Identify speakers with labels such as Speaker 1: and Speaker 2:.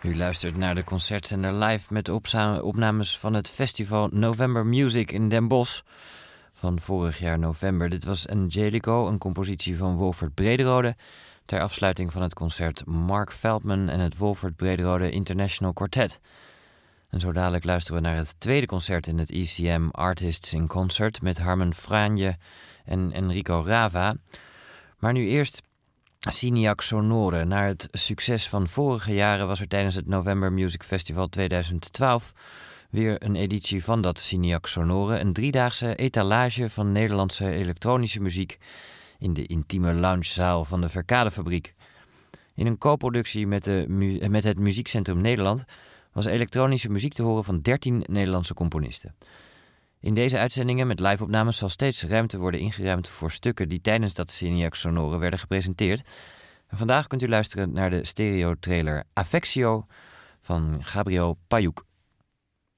Speaker 1: U luistert naar de concertzender live met opnames van het festival November Music in Den Bosch van vorig jaar november. Dit was Angelico, een compositie van Wolfert Brederode, ter afsluiting van het concert Mark Feldman en het Wolfert Brederode International Quartet. En zo dadelijk luisteren we naar het tweede concert in het ECM Artists in Concert met Harmen Franje en Enrico Rava. Maar nu eerst Signac Sonore. Na het succes van vorige jaren was er tijdens het November Music Festival 2012 weer een editie van dat Signac Sonore. Een 3-daagse etalage van Nederlandse elektronische muziek in de intieme loungezaal van de Verkadefabriek. In een co-productie met het Muziekcentrum Nederland was elektronische muziek te horen van 13 Nederlandse componisten. In deze uitzendingen met live-opnames zal steeds ruimte worden ingeruimd voor stukken die tijdens dat Signac Sonore werden gepresenteerd. En vandaag kunt u luisteren naar de stereo-trailer Affectio van Gabriel Payuk.